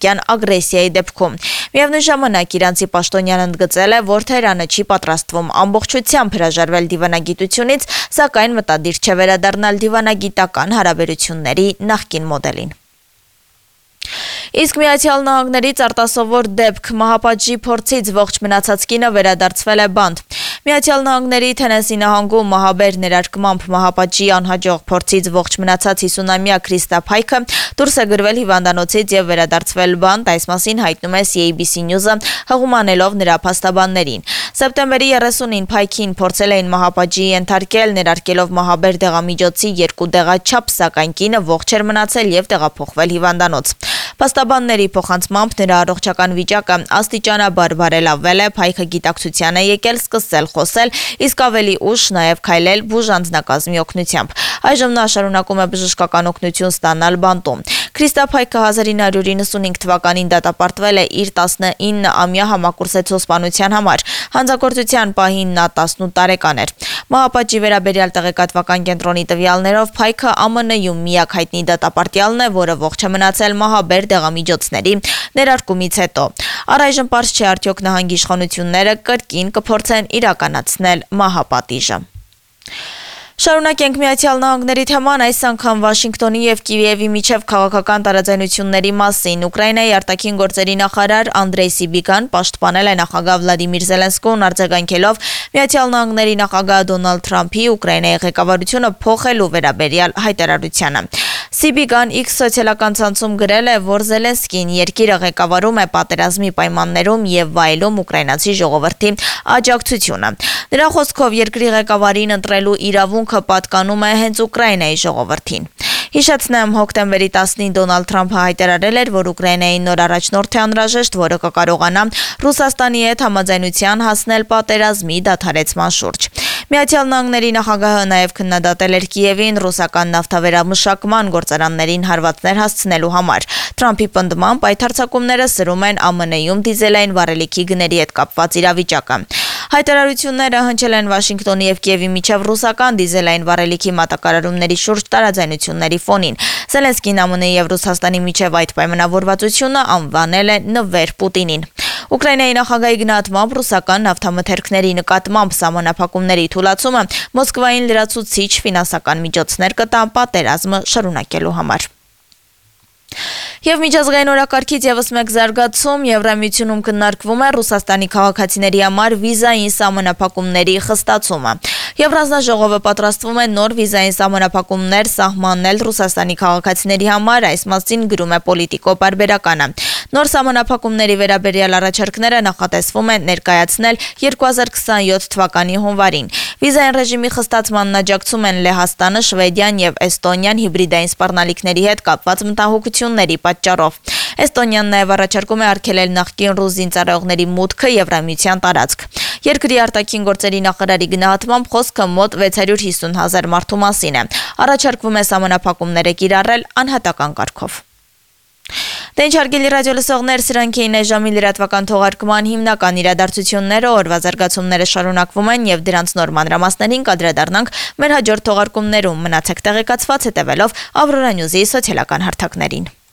ռազմավարական ագրեսիայի դեպքում։ Միևնույն ժամանակ իրանցի պաշտոնյան ընդգծել է, որ Թեհրանը չի պատրաստվում ամբողջությամբ հրաժարվել դիվանագիտությունից, սակայն մտադիր չէ վերադառնալ դիվանագիտական հարաբերությունների նախկին մոդելին։ Իսկ Միացյալ Նահանգներից արտասովոր դեպք մահապատժի փորձից ողջ մնացած կինը վերադարձվել է բանտ։ Միացյալ Նահանգների Թենեսի նահանգում մահաբեր ներարկմամբ մահապատժի անհաջող փորձից ողջ մնացած 50-ամյա Քրիստա Փայքը դուրս է գրվել հիվանդանոցից եւ վերադարձվել բանտ, այս մասին հայտնում է CABC News-ը, հղումանելով նրա փաստաբաններին։ Սեպտեմբերի 30-ին Փայքին փորձել էին մահապատժի ենթարկել, ներարկելով մահաբեր դեղամիջոցի 2 դեղաչափ, սակայն կինը ողջ էր մնացել եւ տեղափոխվել հիվանդանոց։ Փաստաբանների փոխանցմամբ նրա առողջական վիճակը աստիճանաբար բարելավվել է, Փայքը գիտակցության է եկել, սկսել խոսել, իսկ ավելի ուշ նաև քայլել բուժանձնակազմի օգնությամբ։ Այժմ նա շարունակում է բժշկական օգնություն ստանալ բանտում։ Քրիստա Փայքը 1995 թվականին դատապարտվել է իր 19-ամյա համակուրսեցու սպանության համար։ Հանցագործության պահին նա 18 տարեկան էր։ Մահապատժի վերաբերյալ տեղեկատվական կենտրոնի տվյալներով Փայքը ԱՄՆ-ում միակ հայտնի դատապարտյալն է, որը ողջ է մնացել մահաբեր դեղամիջոցների ներարկումից հետո։ Առայժմ պարզ չէ արդյոք նահանգի իշխանությունները կրկին կփորձեն իրականացնել մահապատիժը։ Շարունակենք Միացյալ Նահանգների թեման, այս անգամ Վաշինգտոնի եւ Կիևի միջև քաղաքական տարաձայնությունների մասին։ Ուկրաինայի արտաքին գործերի նախարար Անդրեյ Սիբիկան պաշտպանել է նախագահ Վլադիմիր Զելենսկուն, արձագանքելով Միացյալ Նահանգների նախագահ Դոնալդ Թրամփի Ուկրաինայի ղեկավարությունը փոխելու վերաբերյալ հայտարարությանը։ Սիբիկան X սոցիալական ցանցում գրել է, որ Զելենսկին երկիրը ղեկավարում է պատերազմի պայմաններում եւ վայելում ուկրաինացի ժողովրդի աջակցությունը։ Նրա խոսքով երկրի ղեկավարին ընտրելու իրավունքը պատկանում է հենց Ուկրաինայի ժողովրդին։ Հիշեցնեմ, հոկտեմբերի 10-ին Դոնալդ Թրամփը հայտարարել էր, որ Ուկրաինայի նոր առաջնորդ է անհրաժեշտ, որը կկարողանա Ռուսաստանի հետ համաձայնության հասնել պատերազմի դադարեցման շուրջ։ Միացյալ Նահանգների նախագահը նաև քննադատել էր Կիևին ռուսական նավթավերամշակման գործարաններին հարվածներ հասցնելու համար։ Թրամփի պնդմամբ այդ հարձակումները սրում են ԱՄՆ-ում դիզելային վառելիքի գների հետ կապված իրավիճակը։ Հայտարարությունները հնչել են Վաշինգտոնի եւ Կիևի միջև ռուսական դիզելային վառելիքի մատակարարումների շուրջ տարաձայնությունների ֆոնին։ Զելենսկին ԱՄՆ-ի եւ Ռուսաստանի միջև այդ պայմանավորվածությունը անվանել է նվեր Պուտինին։ Ուկրաինայի նախագահի գնահատմամբ ռուսական նավթամթերքների նկատմամբ սահմանափակումների թուլացումը Մոսկվային լրացուցիչ ֆինանսական միջոցներ կտան պատերազմը շարունակելու համար։ Եվ միջազգային օրակարգից եւս մեկ զարգացում, Եվրամիությունում քննարկվում է Ռուսաստանի քաղաքացիների համար վիզային սահմանափակումների խստացումը։ Եվրանձնաժողովը պատրաստվում է նոր վիզային սահմանափակումներ սահմանել Ռուսաստանի քաղաքացիների համար, այս մասին գրում է Պոլիտիկո պարբերականը։ Նոր սահմանափակումների վերաբերյալ առաջարկները նախատեսվում է ներկայացնել 2027 թվականի հունվարին։ Վիզային ռեժիմի խստացմանն աջակցում են Լեհաստանը, Շվեդիան եւ Էստոնիան հիբրիդային սպառնալիքների հետ կապված մտահոգությունների պատճառով։ Էստոնիան նաև առաջարկում է արգելել նախկին ռուս զինծառայողների մուտքը Եվրամիության տարածք։ Երկրի արտաքին գործերի նախարարի գնահատմամբ խոսքը մոտ 650,000 մարդու մասին է։ Առաջարկվում է սահմանափակումները կիրառել անհատական կարգով։ Դե ինչ հարգելի ռադիո լսողներ, սրանք էին այս ժամի լրատվական թողարկման հիմնական իրադարձությունները, օրվա զարգացումները շարունակվում են եւ դրանց նոր մանրամասներին կադրադառնանք մեր հաջորդ թողարկումներում։ Մնացեք տեղեկացված հետևելով Ավրորա Նյուզի սոցիալական հարթակներին։